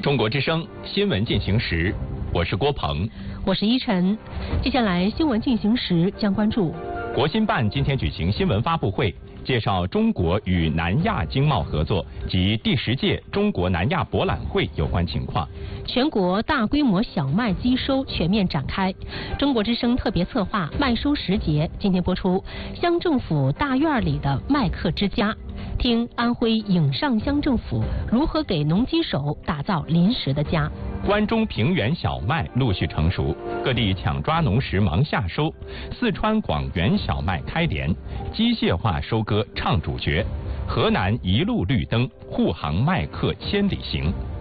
中国之声新闻进行时，我是郭鹏， 我是依晨。接下来新闻进行时将关注国新办今天举行新闻发布会，介绍中国与南亚经贸合作及第10届中国南亚博览会有关情况。 全国大规模小麦机收全面展开。中国之声特别策划麦收时节今天播出乡政府大院里的麦客之家，听安徽颍上乡政府如何给农机手打造临时的家。 关中平原小麦陆续成熟，各地抢抓农时忙夏收。四川广元小麦开镰，机械化收割唱主角。河南一路绿灯，护航麦客千里行。